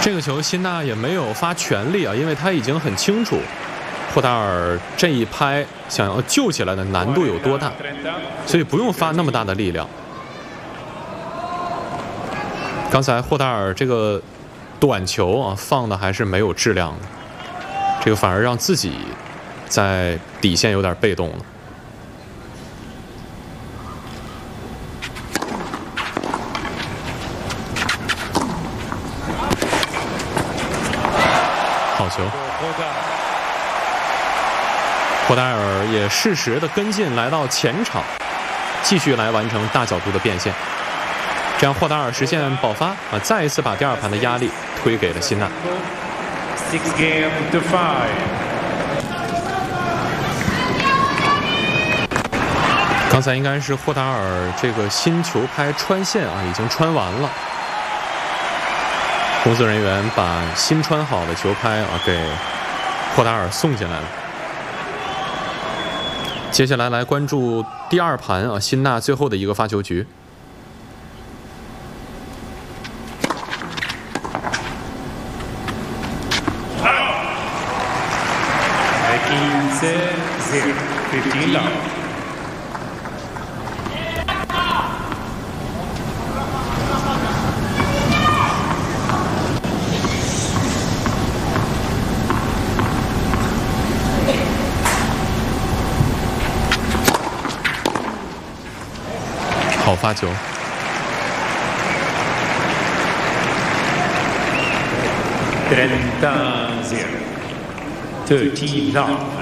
这个球辛纳也没有发全力啊，因为他已经很清楚霍达尔这一拍想要救起来的难度有多大，所以不用发那么大的力量。刚才霍达尔这个短球啊放的还是没有质量的，这个反而让自己在底线有点被动了。好球！霍达尔也适时的跟进，来到前场，继续来完成大角度的变线，这样霍达尔实现爆发啊，再一次把第二盘的压力推给了辛纳。刚才应该是霍达尔这个新球拍穿线啊，已经穿完了。工作人员把新穿好的球拍啊给霍达尔送进来了。接下来来关注第二盘啊，辛纳最后的一个发球局。好发球。 30 love。